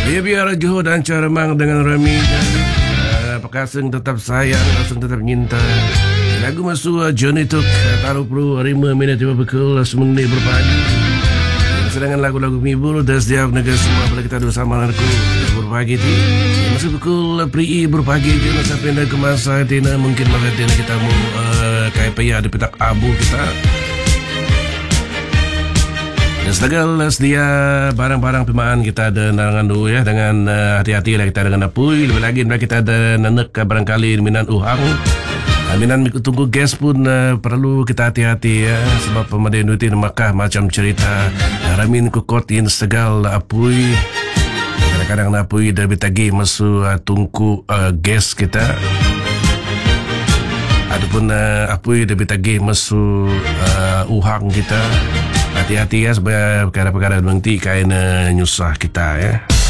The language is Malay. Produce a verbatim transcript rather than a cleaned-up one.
Ya biar Johor dan Caremang dengan Rami dan uh, Pakaseng tetap sayang, Pakaseng tetap cinta. Lagu masuk uh, Johnny Tuk taruh perlu lima minit tiba pukul semenit berpadu. Sedangkan lagu-lagu mibur dan setiap negara semua pada kita bersama anakku berpagi ti. Masuk pukul pri berpagi je nak sampai dah ke masa tina mungkin masa tina kita mau uh, kayak payah di petak abu kita. Dan setegal sedia barang-barang pimaan kita ada dengan dulu ya, dengan uh, hati-hati lah kita dengan apui. Lebih lagi kita ada nanek barangkali minan uhang. Minan tunggu gas pun uh, perlu kita hati-hati ya, sebab pemadai nuti Makkah macam cerita Ramin kukotin segal apui. Kadang-kadang apui dah betagi masuk uh, tungku uh, gas kita. Adapun uh, apui dah betagi masuk uh, uhang kita. Hati-hati ya, sebab perkara-perkara nanti kain uh, nyusah kita ya.